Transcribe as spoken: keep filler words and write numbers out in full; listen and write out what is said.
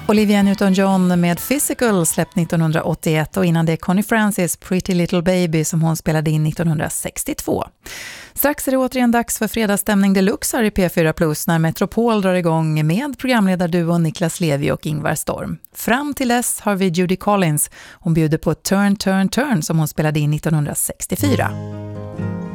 Olivia Newton-John med Physical släppt nittonhundraåttioett och innan det Connie Francis Pretty Little Baby som hon spelade in nittonhundrasextiotvå. Strax är det återigen dags för fredagsstämning deluxe här i P fyra Plus när Metropol drar igång med programledarduon Niklas Levi och Ingvar Storm. Fram till dess har vi Judy Collins. Hon bjuder på Turn, Turn, Turn som hon spelade in nittonhundrasextiofyra.